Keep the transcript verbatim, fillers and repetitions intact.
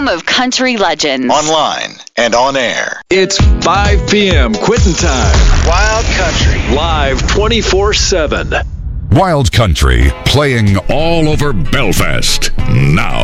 of country legends. Online and on air. It's five p.m. quitting time. Wild Country. Live twenty-four seven. Wild Country, playing all over Belfast. Now.